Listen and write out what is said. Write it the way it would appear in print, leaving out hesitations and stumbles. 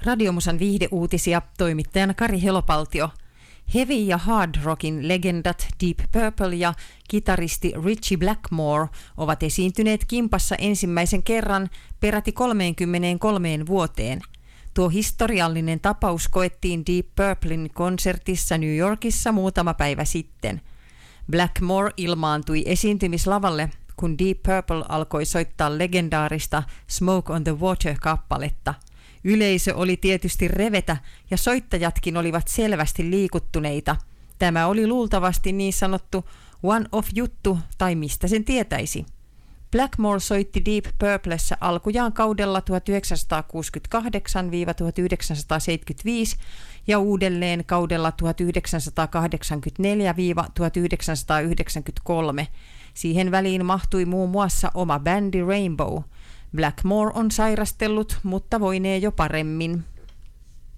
Radiomusan viihdeuutisia, toimittajana Kari Helopaltio. Heavy- ja hard rockin legendat Deep Purple ja kitaristi Ritchie Blackmore ovat esiintyneet kimpassa ensimmäisen kerran peräti 33 vuoteen. Tuo historiallinen tapaus koettiin Deep Purplen konsertissa New Yorkissa muutama päivä sitten. Blackmore ilmaantui esiintymislavalle, kun Deep Purple alkoi soittaa legendaarista Smoke on the Water-kappaletta. Yleisö oli tietysti revetä ja soittajatkin olivat selvästi liikuttuneita. Tämä oli luultavasti niin sanottu one-off-juttu tai mistä sen tietäisi. Blackmore soitti Deep Purplessa alkujaan kaudella 1968–1975 ja uudelleen kaudella 1984–1993. Siihen väliin mahtui muun muassa oma bändi Rainbow. Blackmore on sairastellut, mutta voinee jo paremmin.